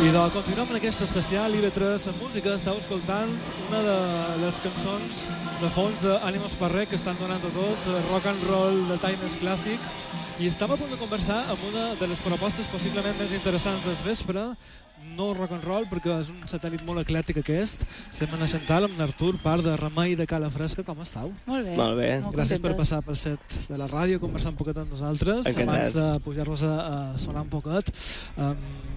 I doncs continuem amb aquest especial IB3 en música. Estàu escoltant una de les cançons de fons d'Ànimos Parrec que estan donant a tot, rock and roll de Timeless Classic. I estem a punt de conversar amb una de les propostes possiblement més interessants del vespre. No rock and roll, perquè és un satèl·lit molt eclèctic aquest. Estem en Chantal amb l'Artur, part de Remei de Cala Fresca. Com estàu? Molt bé. Molt bé. Gràcies per passar pel set de la ràdio, conversar un poquet amb nosaltres. Encantat. Abans de pujar-nos a sonar un poquet.